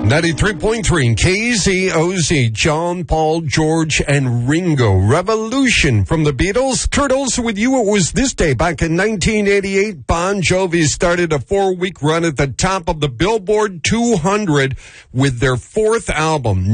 93.3 KZOZ, John, Paul, George, and Ringo. Revolution from the Beatles. Kurt Olsen with you. It was this day back in 1988. Bon Jovi started a 4-week run at the top of the Billboard 200 with their fourth album.